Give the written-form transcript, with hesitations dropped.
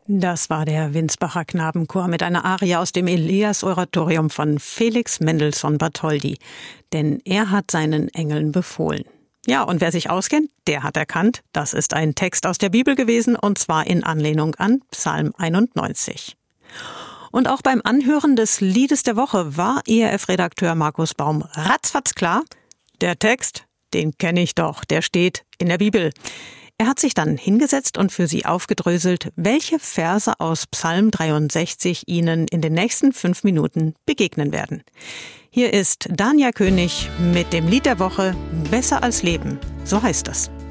Das war der Winsbacher Knabenchor mit einer Arie aus dem Elias-Oratorium von Felix Mendelssohn Bartholdy. Denn er hat seinen Engeln befohlen. Ja, und wer sich auskennt, der hat erkannt, das ist ein Text aus der Bibel gewesen, und zwar in Anlehnung an Psalm 91. Und auch beim Anhören des Liedes der Woche war ERF-Redakteur Markus Baum ratzfatz klar, der Text, den kenne ich doch, der steht in der Bibel. Er hat sich dann hingesetzt und für Sie aufgedröselt, welche Verse aus Psalm 63 Ihnen in den nächsten 5 Minuten begegnen werden. Hier ist Dania König mit dem Lied der Woche, Besser als Leben, so heißt es.